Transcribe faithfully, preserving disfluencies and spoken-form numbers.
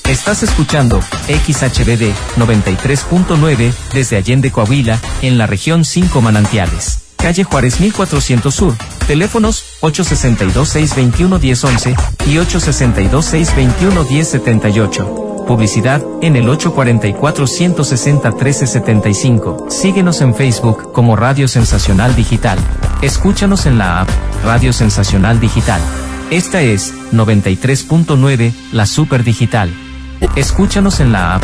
Estás escuchando X H B D noventa y tres punto nueve desde Allende, Coahuila, en la región cinco Manantiales. Calle Juárez mil cuatrocientos Sur. Teléfonos ocho seis dos, seis dos uno, uno cero uno uno y ocho seis dos, seis dos uno, uno cero siete ocho. Publicidad en el ocho cuatro cuatro, uno seis cero, uno tres siete cinco. Síguenos en Facebook como Radio Sensacional Digital. Escúchanos en la app Radio Sensacional Digital. Esta es noventa y tres punto nueve, la Super Digital. Escúchanos en la app